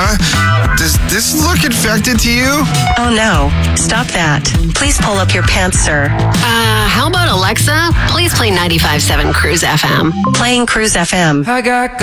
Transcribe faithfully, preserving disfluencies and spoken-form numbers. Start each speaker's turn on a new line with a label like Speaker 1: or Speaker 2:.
Speaker 1: Huh? Does this look infected to you?
Speaker 2: Oh no, stop that. Please pull up your pants, sir.
Speaker 3: Uh, how about Alexa? Please play ninety-five point seven Cruise F M.
Speaker 2: Playing Cruise F M.
Speaker 4: I got